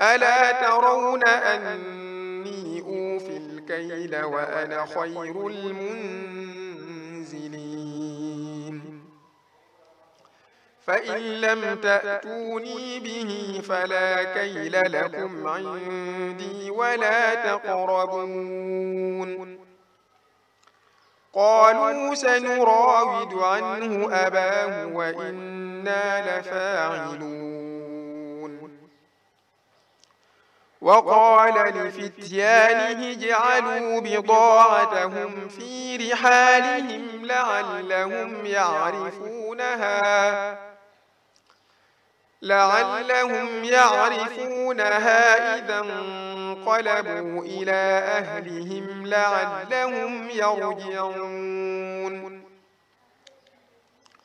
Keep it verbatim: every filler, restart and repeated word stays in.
ألا ترون أني أوفي الكيل وأنا خير المنزلين فإن لم تأتوني به فلا كيل لكم عندي ولا تقربون قالوا سنراود عنه أباه وإنا لفاعلون وقال لفتيانه اجعلوا بضاعتهم في رحالهم لعلهم يعرفونها لعلهم يعرفونها إذا انقلبوا إلى أهلهم لعلهم يرجعون